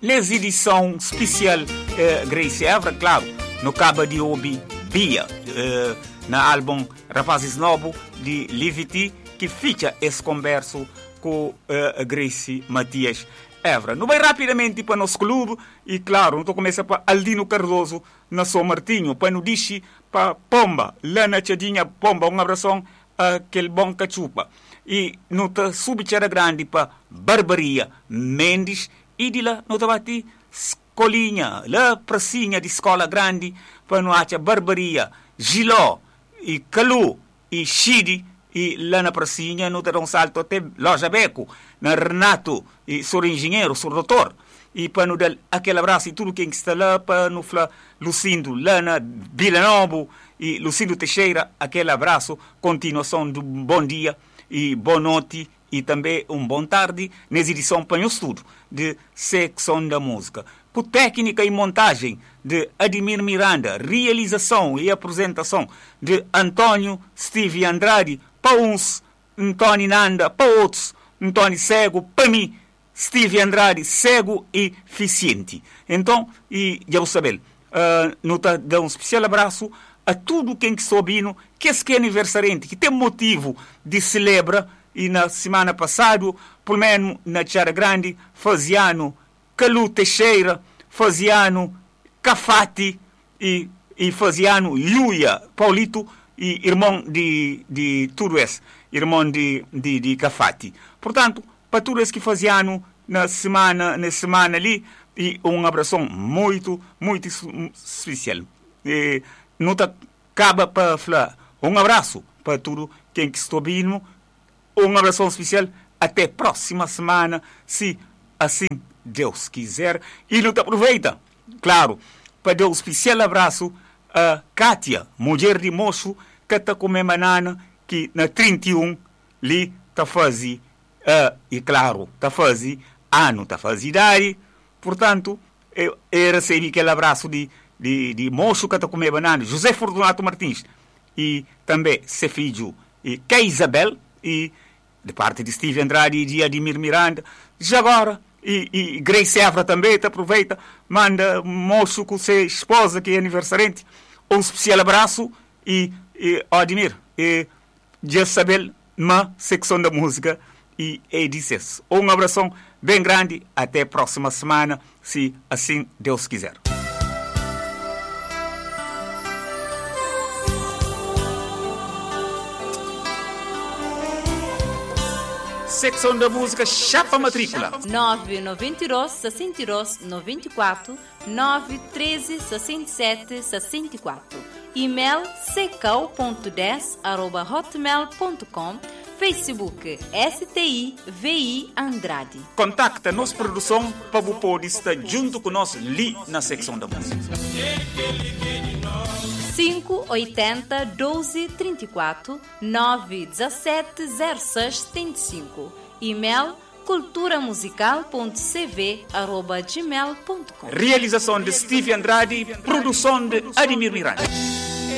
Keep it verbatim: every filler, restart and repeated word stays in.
les edição especial uh, Grace Evra, claro, no cabo de ouvir Bia, uh, na álbum Rapazes Novo de Livity, que fica esse converso com uh, Grace Matias Evra. Não vai rapidamente para o nosso clube e, claro, não estou começando para Aldino Cardoso na São Martinho, para no Dishi, para Pomba, lá na Tchadinha Pomba, um abração a aquele bom cachupa. E não está subitiara grande para Barbaria Mendes e de lá não está bati escolinha, lá pracinha de escola grande para não achar Barbaria, Giló e Calu e Chidi. E lá na pracinha não terá um salto até Loja Beco, na Renato, e sou engenheiro, sou doutor. E para nos dar aquele abraço e tudo quem está lá, para nos falar Lucindo, lá na Vila Novo, e Lucindo Teixeira, aquele abraço, continuação de um bom dia e boa noite e também um bom tarde, nessa edição para o estudo de Secção da Música. Por técnica e montagem de Ademir Miranda, realização e apresentação de Antônio Steve Andrade, para uns, Antônio Nanda, para outros, Antônio Cego, para mim, Steve Andrade, cego e eficiente. Então, e já vou saber, uh, não tá dando um especial abraço a tudo quem que está ouvindo, que é que é aniversariante, que tem motivo de celebrar, e na semana passada, pelo menos na Tiara Grande, faziano Calu Teixeira, faziano Cafati e, e faziano Luia Paulito, e irmão de, de tudo isso, irmão de, de, de Cafati. Portanto, para tudo isso que faziam na semana, na semana ali, e um abração muito, muito especial. E, não tá, acaba para falar um abraço para tudo quem que está ouvindo, um abração especial até a próxima semana, se assim Deus quiser. E não te aproveita, claro, para dar um especial abraço a Kátia, mulher de moço, que está comendo banana, que na trinta e um ali está fazendo, uh, e claro, está fazendo ano, está fazendo idade. Portanto, eu, eu recebi aquele abraço de, de, de moço que está comendo banana, José Fortunato Martins, e também seu filho, e que é Isabel, e de parte de Steve Andrade e de Ademir Miranda. Já agora, e, e Grace Evra também, te aproveita, manda moço com sua esposa, que é aniversariante, um especial abraço. E, e Ademir, e Jezabel, uma secção da música, e Edices. Um abração bem grande, até a próxima semana, se assim Deus quiser. Secção da música Chapa Matrícula nove nove dois, seis dois, nove quatro, nove um três, seis sete, seis quatro. E-mail secau ponto dez arroba hotmail ponto com. Facebook S T I V I Andrade. Contacta nossa produção para você poder estar junto com nós ali na secção da música. cinco oito zero, doze, trinta e quatro, nove um sete, zero seis, setenta e cinco. E-mail culturamusical ponto c v arroba gmail ponto com. Realização de Steve Andrade, produção de Ademir Miranda.